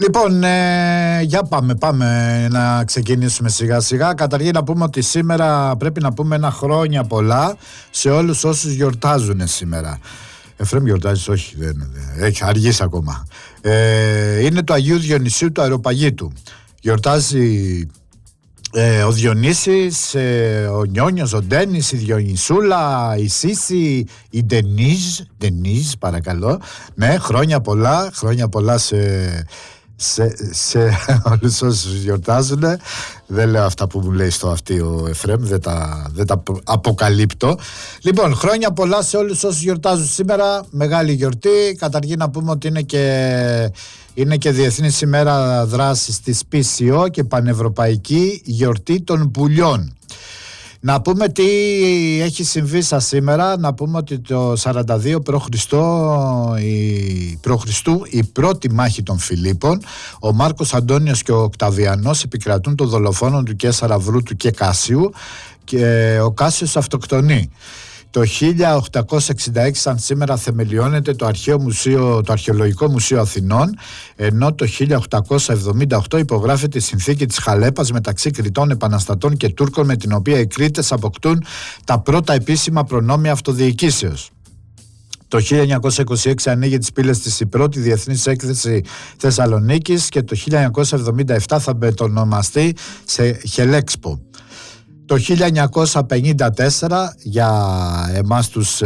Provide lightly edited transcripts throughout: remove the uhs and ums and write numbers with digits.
Λοιπόν, για πάμε να ξεκινήσουμε σιγά σιγά. Καταρχήν να πούμε ότι σήμερα πρέπει να πούμε ένα χρόνια πολλά σε όλους όσους γιορτάζουν σήμερα. Εφραίμ γιορτάζεις? Όχι, δεν έχει αργήσει ακόμα. Είναι το Αγίου Διονυσίου του Αεροπαγίτου. Γιορτάζει ο Διονύσης, ο Νιόνιος, ο Ντένις, η Διονυσούλα, η Σύση, η Ντενίζ παρακαλώ. Ναι, χρόνια πολλά σε όλους όσους γιορτάζουν. Δεν λέω αυτά που μου λέει στο αυτί ο Εφραίμ, δεν τα αποκαλύπτω. Λοιπόν, χρόνια πολλά σε όλους όσους γιορτάζουν σήμερα. Μεγάλη γιορτή. Καταρχήν να πούμε ότι είναι και Διεθνής ημέρα δράσης της PCO και Πανευρωπαϊκή γιορτή των πουλιών. Να πούμε τι έχει συμβεί σας σήμερα. Να πούμε ότι το 42 π.Χ. η πρώτη μάχη των Φιλίππων, ο Μάρκος Αντώνιος και ο Οκταβιανός επικρατούν των δολοφόνων του Καίσαρα Βρούτου και Κάσιου, και ο Κάσιος αυτοκτονεί. Το 1866 σαν σήμερα θεμελιώνεται το Αρχαιολογικό Μουσείο Αθηνών, ενώ το 1878 υπογράφεται η συνθήκη της Χαλέπας μεταξύ Κρητών επαναστατών και Τούρκων, με την οποία οι Κρήτες αποκτούν τα πρώτα επίσημα προνόμια αυτοδιοικήσεως. Το 1926 ανοίγει τις πύλες της η πρώτη Διεθνής Έκθεση Θεσσαλονίκης και το 1977 θα μετονομαστεί σε Χελέξπο. Το 1954, για εμάς τους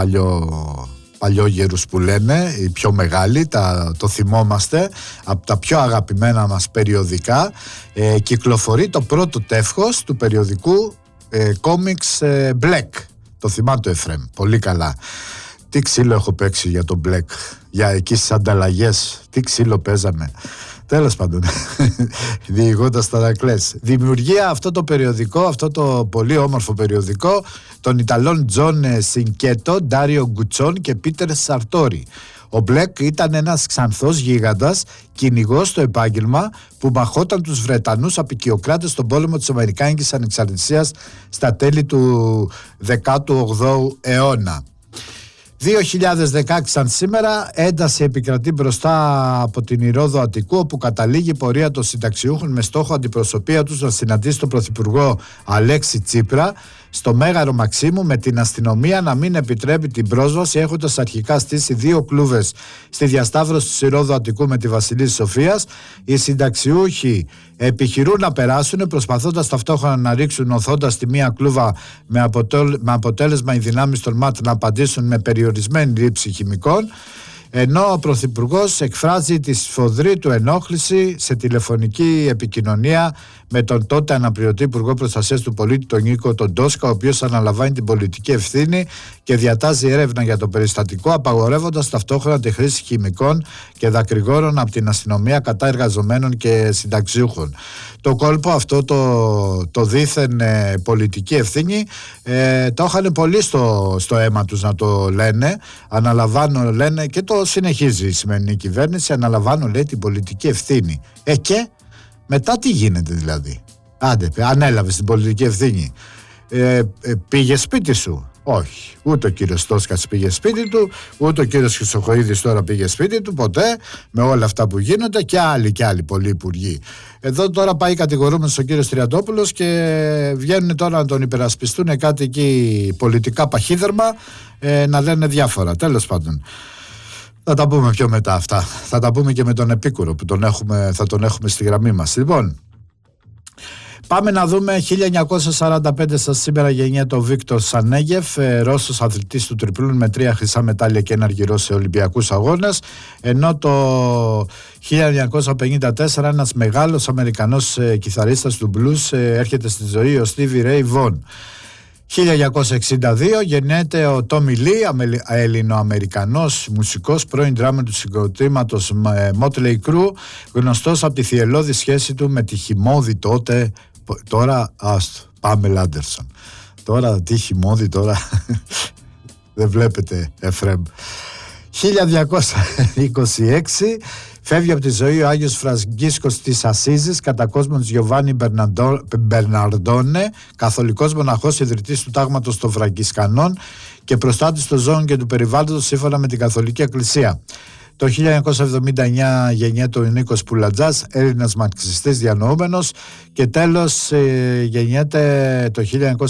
παλιόγερους που λένε, οι πιο μεγάλοι, το θυμόμαστε, από τα πιο αγαπημένα μας περιοδικά, κυκλοφορεί το πρώτο τεύχος του περιοδικού κόμιξ Black. Το θυμάται ο Εφραίμ πολύ καλά. Τι ξύλο έχω παίξει για το Black, για εκεί στις ανταλλαγές, τι ξύλο παίζαμε. Τέλος πάντων, διηγώντας τα δακλές. Δημιουργία αυτό το περιοδικό, αυτό το πολύ όμορφο περιοδικό, των Ιταλών Τζον Σινκέτο, Ντάριο Γκουτσόν και Πίτερ Σαρτόρι. Ο Μπλεκ ήταν ένας ξανθός γίγαντας, κυνηγός στο επάγγελμα, που μαχόταν τους Βρετανούς απικιοκράτες στον πόλεμο της Αμερικάνικης Ανεξαρτησίας στα τέλη του 18ου αιώνα. 2016 σαν σήμερα, ένταση επικρατεί μπροστά από την Ηρώδο Αττικού, όπου καταλήγει η πορεία των συνταξιούχων με στόχο αντιπροσωπεία τους να συναντήσει τον Πρωθυπουργό Αλέξη Τσίπρα στο Μέγαρο Μαξίμου, με την αστυνομία να μην επιτρέπει την πρόσβαση, έχοντας αρχικά στήσει 2 κλούβες στη διασταύρωση της Ηρώδου Αττικού με τη Βασιλής Σοφίας. Οι συνταξιούχοι επιχειρούν να περάσουν, προσπαθώντας ταυτόχρονα να ρίξουν οθώντας τη μία κλούβα, με αποτέλεσμα οι δυνάμεις των ΜΑΤ να απαντήσουν με περιορισμένη λήψη χημικών, ενώ ο Πρωθυπουργός εκφράζει τη σφοδρή του ενόχληση σε τηλεφωνική επικοινωνία με τον τότε αναπληρωτή Υπουργό Προστασίας του Πολίτη, τον Νίκο τον Τόσκα, ο οποίος αναλαμβάνει την πολιτική ευθύνη και διατάζει έρευνα για το περιστατικό, απαγορεύοντας ταυτόχρονα τη χρήση χημικών και δακρυγόρων από την αστυνομία κατά εργαζομένων και συνταξιούχων. Το κόλπο αυτό, το δήθεν πολιτική ευθύνη, το είχαν πολύ στο αίμα τους να το λένε. Αναλαμβάνω, λένε, και το συνεχίζει η σημερινή κυβέρνηση, αναλαμβάνω, λέει, την πολιτική ευθύνη. Και μετά τι γίνεται δηλαδή? Άντε, ανέλαβες την πολιτική ευθύνη, πήγε σπίτι σου? Όχι, ούτε ο κύριος Τόσκας πήγε σπίτι του, ούτε ο κύριος Χρυσοχοΐδης τώρα πήγε σπίτι του, ποτέ, με όλα αυτά που γίνονται, και άλλοι πολλοί υπουργοί. Εδώ τώρα πάει κατηγορούμενος ο κύριος Τριαντόπουλος και βγαίνουν τώρα να τον υπερασπιστούν κάτι εκεί πολιτικά παχύδερμα, να λένε διάφορα. Τέλος πάντων, θα τα πούμε πιο μετά αυτά. Θα τα πούμε και με τον Επίκουρο που θα τον έχουμε στη γραμμή μας. Λοιπόν, πάμε να δούμε. 1945 στα σήμερα γεννιέται ο Βίκτορ Σανέγεφ, Ρώσος αθλητής του τριπλούν με 3 χρυσά μετάλλια και 1 αργυρό σε Ολυμπιακούς αγώνες, ενώ το 1954 ένας μεγάλος Αμερικανός κιθαρίστας του blues έρχεται στη ζωή, ο Στίβι Ρέι Βον. 1962 γεννιέται ο Τόμι Λί, Έλληνο-Αμερικανός μουσικός, πρώην ντράμερ του συγκροτήματος Motley Crue, γνωστός από τη θυελλώδη σχέση του με τη χυμώδη τότε, τώρα Πάμελα Άντερσον. Τώρα τι χυμώδη τώρα, δεν βλέπετε, Εφραίμ. 1226 φεύγει από τη ζωή ο Άγιος Φραγκίσκος της Ασίζης, κατά κόσμον Γιωβάνι Μπερναρντόνε, καθολικός μοναχός, ιδρυτής του τάγματος των Φραγκισκανών και προστάτης των ζώων και του περιβάλλοντος σύμφωνα με την Καθολική Εκκλησία. Το 1979 γεννιέται ο Νίκος Πουλατζάς, Έλληνας μαρξιστής διανοούμενος, και τέλος γεννιέται το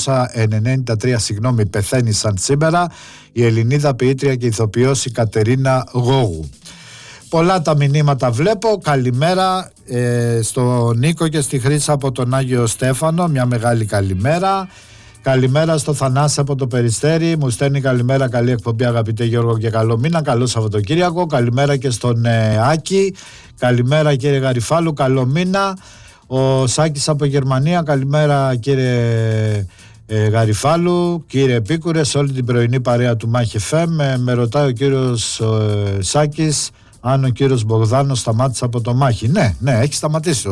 1993, πεθαίνει σαν σήμερα, η Ελληνίδα ποιήτρια και ηθοποιός η Κατερίνα Γόγου. Πολλά τα μηνύματα βλέπω. Καλημέρα στο Νίκο και στη Χρύσα από τον Άγιο Στέφανο, μια μεγάλη καλημέρα. Καλημέρα στο Θανάση από το Περιστέρι, μου στέλνει καλημέρα, καλή εκπομπή αγαπητέ Γιώργο και καλό μήνα, καλό Σαββατοκύριακο. Καλημέρα και στον Άκη, καλημέρα κύριε Γαριφάλου, καλό μήνα. Ο Σάκης από Γερμανία, καλημέρα κύριε Γαριφάλου, κύριε Επίκουρε, σε όλη την πρωινή παρέα του Μάχη FM. Με ρωτάει ο κύριος Σάκης αν ο κύριος Μπογδάνος σταμάτησε από το Μάχη. Ναι, έχει σταματήσει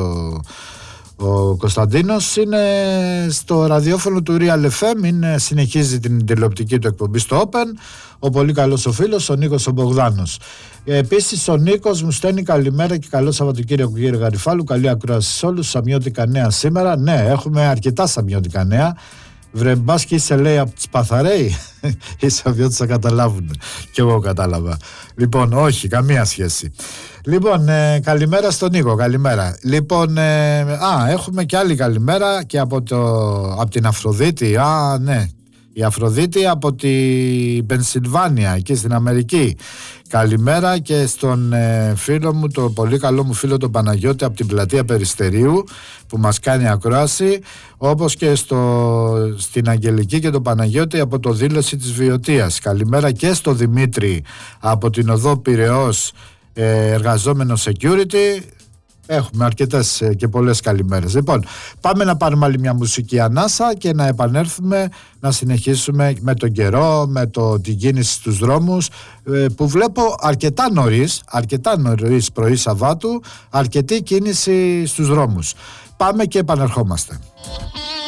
ο Κωνσταντίνος, είναι στο ραδιόφωνο του Real FM, συνεχίζει την τηλεοπτική του εκπομπή στο Open, ο πολύ καλός ο φίλος, ο Νίκος ο Μπογδάνος. Επίσης ο Νίκος μου στέλνει καλημέρα και καλό Σαββατοκύριακο κύριε Γαριφάλου, καλή ακρόαση σε όλους, σαμιώτικα νέα σήμερα. Ναι, έχουμε αρκετά σαμιώτικα νέα. Βρε μπας και είσαι, λέει, από τις Παθαρέοι. Οι Σαβιώτες θα καταλάβουν. Κι εγώ κατάλαβα. Λοιπόν, όχι, καμία σχέση. Λοιπόν, καλημέρα στον Νίκο, καλημέρα. Λοιπόν, έχουμε και άλλη καλημέρα και από την Αφροδίτη. Ναι, η Αφροδίτη από την Πενσιλβάνια, εκεί στην Αμερική. Καλημέρα και στον φίλο μου, το πολύ καλό μου φίλο τον Παναγιώτη από την πλατεία Περιστερίου, που μας κάνει ακρόαση, όπως και στην Αγγελική και τον Παναγιώτη από το Δήλωση της Βιωτίας. Καλημέρα και στο Δημήτρη από την οδό Πειραιώς, εργαζόμενο security. Έχουμε αρκετές και πολλές καλημέρες. Λοιπόν, πάμε να πάρουμε άλλη μια μουσική ανάσα και να επανέλθουμε να συνεχίσουμε με τον καιρό, με την κίνηση στους δρόμους, που βλέπω αρκετά νωρίς πρωί Σαββάτου, αρκετή κίνηση στους δρόμους. Πάμε και επανερχόμαστε.